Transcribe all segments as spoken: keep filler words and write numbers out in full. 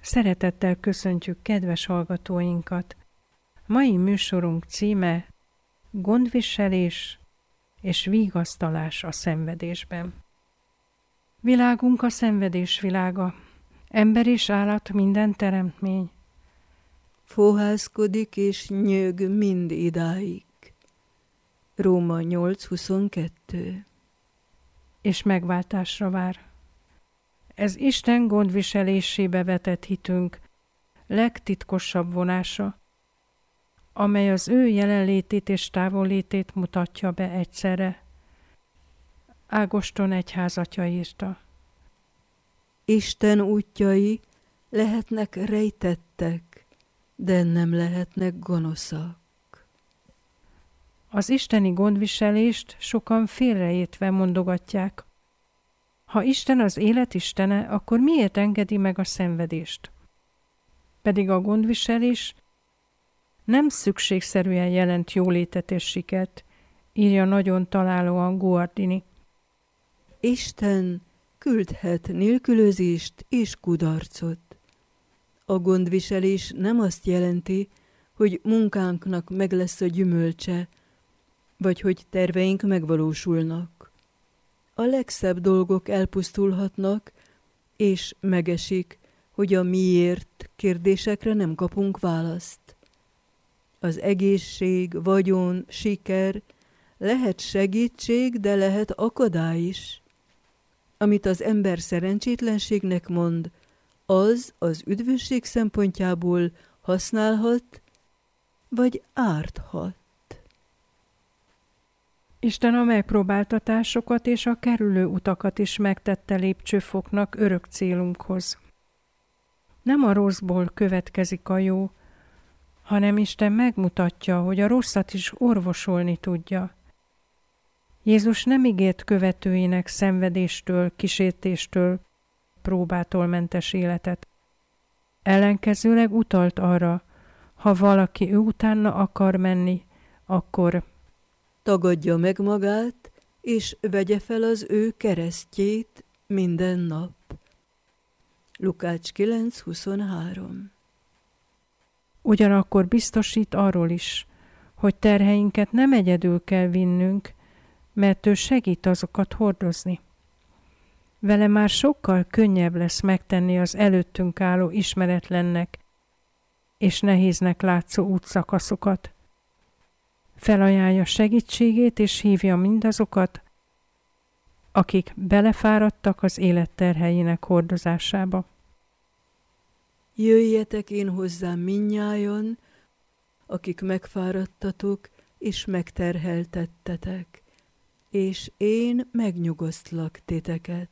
Szeretettel köszöntjük kedves hallgatóinkat. Mai műsorunk címe Gondviselés és vigasztalás a szenvedésben. Világunk a szenvedés világa. Ember és állat, minden teremtmény. Fohászkodik és nyög mind idáig. Róma nyolc huszonkettő. És megváltásra vár. Ez Isten gondviselésébe vetett hitünk legtitkosabb vonása, amely az ő jelenlétét és távollétét mutatja be egyszerre. Ágoston egyházatja írta. Isten útjai lehetnek rejtettek, de nem lehetnek gonoszak. Az isteni gondviselést sokan félreértve mondogatják. Ha Isten az élet istene, akkor miért engedi meg a szenvedést? Pedig a gondviselés nem szükségszerűen jelent jólétet és sikert, írja nagyon találóan Guardini. Isten küldhet nélkülözést és kudarcot. A gondviselés nem azt jelenti, hogy munkánknak meg lesz a gyümölcse, vagy hogy terveink megvalósulnak. A legszebb dolgok elpusztulhatnak, és megesik, hogy a miért kérdésekre nem kapunk választ. Az egészség, vagyon, siker lehet segítség, de lehet akadály is. Amit az ember szerencsétlenségnek mond, az az üdvösség szempontjából használhat, vagy árthat. Isten a megpróbáltatásokat és a kerülő utakat is megtette lépcsőfoknak örök célunkhoz. Nem a rosszból következik a jó, hanem Isten megmutatja, hogy a rosszat is orvosolni tudja. Jézus nem ígért követőinek szenvedéstől, kísértéstől, próbától mentes életet. Ellenkezőleg utalt arra, ha valaki ő utána akar menni, akkor tagadja meg magát, és vegye fel az ő keresztjét minden nap. Lukács kilenc huszonhárom. Ugyanakkor biztosít arról is, hogy terheinket nem egyedül kell vinnünk, mert ő segít azokat hordozni. Vele már sokkal könnyebb lesz megtenni az előttünk álló ismeretlennek és nehéznek látszó útszakaszokat. Felajánlja segítségét és hívja mindazokat, akik belefáradtak az élet terheinek hordozásába. Jöjjetek én hozzám mindnyájan, akik megfáradtatok és megterheltettetek, és én megnyugosztlak titeket.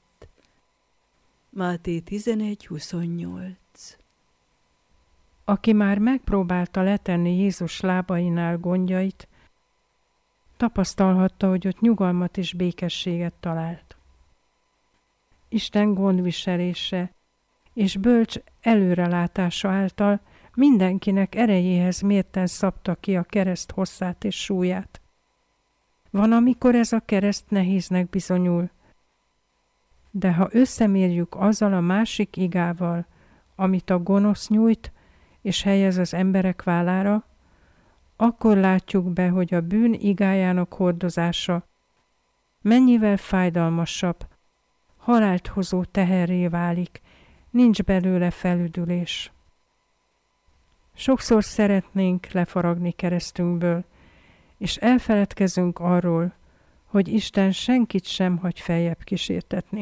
Máté tizenegy huszonnyolc. Aki már megpróbálta letenni Jézus lábainál gondjait, tapasztalhatta, hogy ott nyugalmat és békességet talált. Isten gondviselése és bölcs előrelátása által mindenkinek erejéhez mérten szabta ki a kereszt hosszát és súlyát. Van, amikor ez a kereszt nehéznek bizonyul, de ha összemérjük azzal a másik igával, amit a gonosz nyújt és helyez az emberek vállára, akkor látjuk be, hogy a bűn igájának hordozása mennyivel fájdalmasabb, halált hozó teherré válik, nincs belőle felüdülés. Sokszor szeretnénk lefaragni keresztünkből, és elfeledkezünk arról, hogy Isten senkit sem hagy feljebb kísértetni.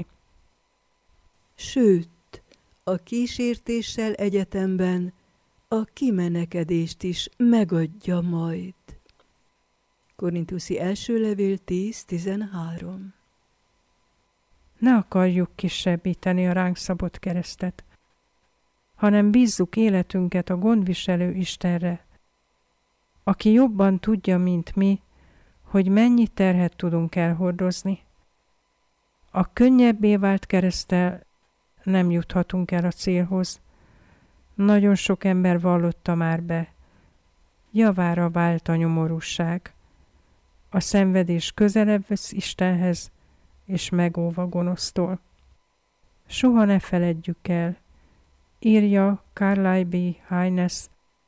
Sőt, a kísértéssel egyetemben a kimenekedést is megadja majd. Korintuszi első levél tíz tizenhárom. Ne akarjuk kisebbíteni a ránk szabott keresztet, hanem bízzuk életünket a gondviselő Istenre, aki jobban tudja, mint mi, hogy mennyi terhet tudunk elhordozni. A könnyebbé vált kereszttel nem juthatunk el a célhoz. Nagyon sok ember vallotta már be. Javára vált a nyomorúság. A szenvedés közelebb vesz Istenhez, és megóv a gonosztól. Soha ne feledjük el, írja Carly B. Haynes.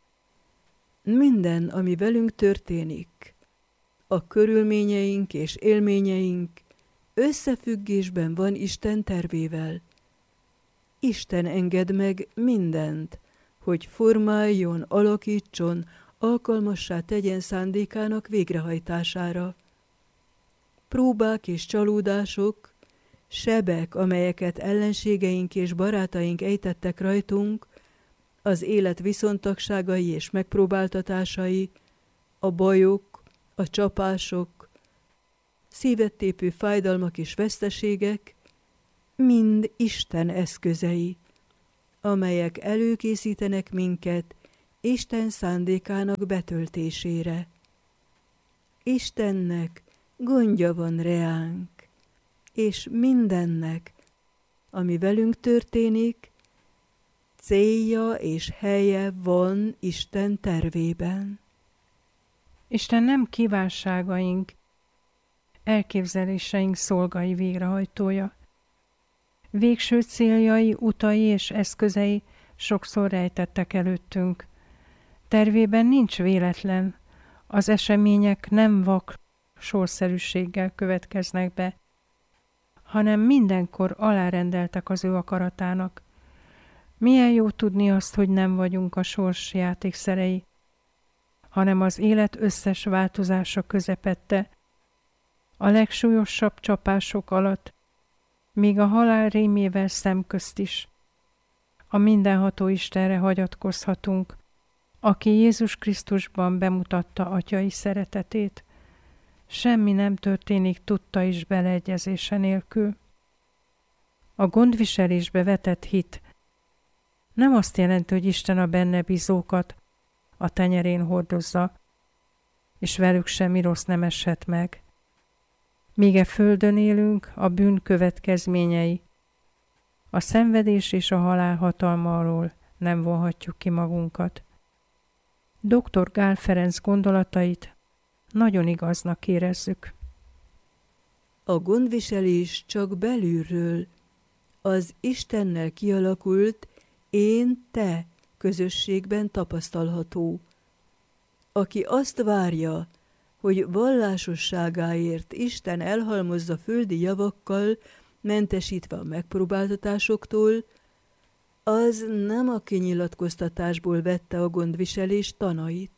Minden, ami velünk történik, a körülményeink és élményeink összefüggésben van Isten tervével. Isten enged meg mindent, hogy formáljon, alakítson, alkalmassá tegyen szándékának végrehajtására. Próbák és csalódások, sebek, amelyeket ellenségeink és barátaink ejtettek rajtunk, az élet viszontagságai és megpróbáltatásai, a bajok, a csapások, szívet tépő fájdalmak és veszteségek, mind Isten eszközei, amelyek előkészítenek minket Isten szándékának betöltésére. Istennek gondja van reánk, és mindennek, ami velünk történik, célja és helye van Isten tervében. Isten nem kívánságaink, elképzeléseink szolgai végrehajtója. Végső céljai, utai és eszközei sokszor rejtettek előttünk. Tervében nincs véletlen, az események nem vak sorszerűséggel következnek be, hanem mindenkor alárendeltek az ő akaratának. Milyen jó tudni azt, hogy nem vagyunk a sors játékszerei, hanem az élet összes változása közepette, a legsúlyosabb csapások alatt, míg a halál rémével szemközt is. A mindenható Istenre hagyatkozhatunk, aki Jézus Krisztusban bemutatta atyai szeretetét. Semmi nem történik tudta is beleegyezése nélkül. A gondviselésbe vetett hit nem azt jelenti, hogy Isten a benne bízókat a tenyerén hordozza, és velük semmi rossz nem eshet meg. Míg e földön élünk, a bűn következményei, a szenvedés és a halál hatalma alól nem vonhatjuk ki magunkat. doktor Gál Ferenc gondolatait nagyon igaznak érezzük. A gondviselés csak belülről, az Istennel kialakult én-te közösségben tapasztalható. Aki azt várja, hogy vallásosságáért Isten elhalmozza földi javakkal, mentesítve a megpróbáltatásoktól, az nem a kinyilatkoztatásból vette a gondviselés tanait.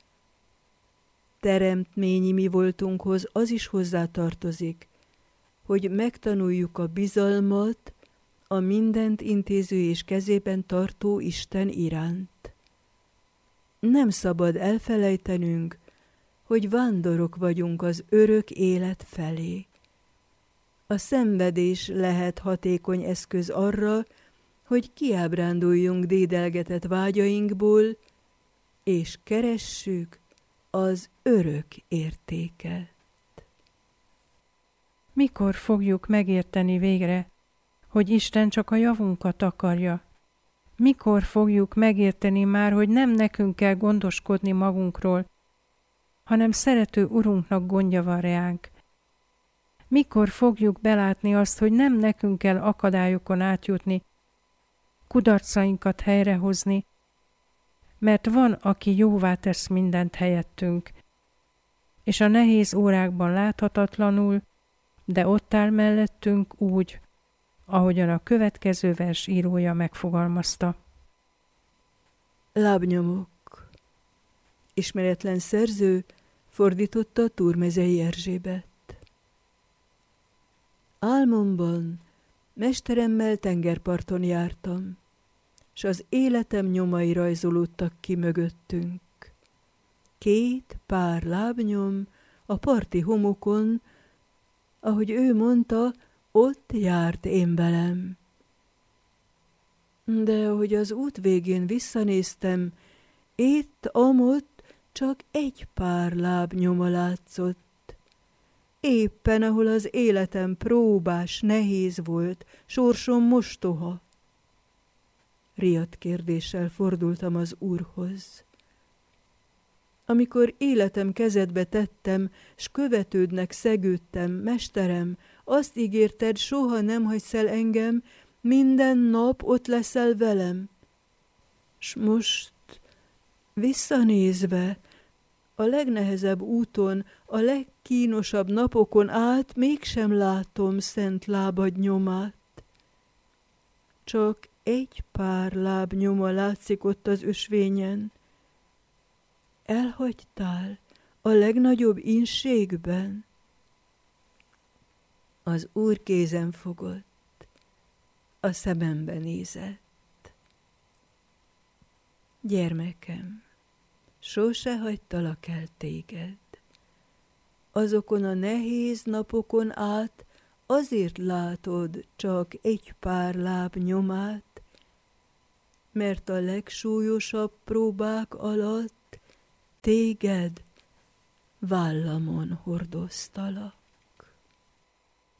Teremtményi mi voltunkhoz az is hozzátartozik, hogy megtanuljuk a bizalmat a mindent intéző és kezében tartó Isten iránt. Nem szabad elfelejtenünk, hogy vándorok vagyunk az örök élet felé. A szenvedés lehet hatékony eszköz arra, hogy kiábránduljunk dédelgetett vágyainkból, és keressük az örök értéket. Mikor fogjuk megérteni végre, hogy Isten csak a javunkat akarja? Mikor fogjuk megérteni már, hogy nem nekünk kell gondoskodni magunkról, hanem szerető Urunknak gondja van reánk? Mikor fogjuk belátni azt, hogy nem nekünk kell akadályokon átjutni, kudarcainkat helyrehozni, mert van, aki jóvá tesz mindent helyettünk, és a nehéz órákban láthatatlanul, de ott áll mellettünk úgy, ahogyan a következő vers írója megfogalmazta. Lábnyomok. Ismeretlen szerző fordította Túrmezei Erzsébet. Álmomban mesteremmel tengerparton jártam, s az életem nyomai rajzolódtak ki mögöttünk. Két pár lábnyom a parti homokon, ahogy ő mondta, ott járt én velem. De ahogy az út végén visszanéztem, itt, amott csak egy pár lábnyoma látszott. Éppen ahol az életem próbás, nehéz volt, sorsom mostoha. Riadt kérdéssel fordultam az Úrhoz. Amikor életem kezedbe tettem, s követődnek szegődtem, Mesterem, azt ígérted, soha nem hagysz el engem, minden nap ott leszel velem. S most visszanézve, a legnehezebb úton, a legkínosabb napokon át mégsem látom szent lábad nyomát. Csak egy pár láb nyoma látszik ott az ösvényen. Elhagytál a legnagyobb ínségben? Az Úr kézen fogott, a szemembe nézett. Gyermekem, sose hagytalak el téged. Azokon a nehéz napokon át azért látod csak egy pár láb nyomát, mert a legsúlyosabb próbák alatt téged vállamon hordoztalak.